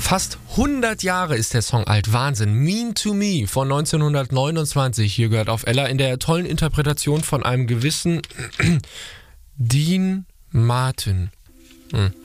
Fast 100 Jahre ist der Song alt. Wahnsinn. Mean to Me von 1929. Hier gehört auf Ella in der tollen Interpretation von einem gewissen Dean Martin.